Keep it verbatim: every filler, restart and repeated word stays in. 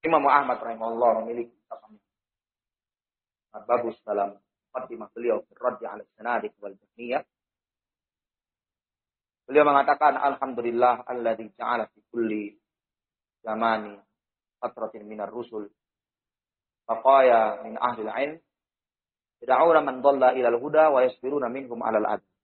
Imam Ahmad rahimahullah memiliki kitab bagus dalam muqaddimah beliau Ar-Radd 'ala Sanadiq wal Jahmiyah. Beliau mengatakan alhamdulillah alladzi ja'ala fi kulli zamani fatratin minar rusul baqaya min ahli al-'ilm yad'una man dhalla ila al-huda wa yasbiruna minhum 'ala al-'adl.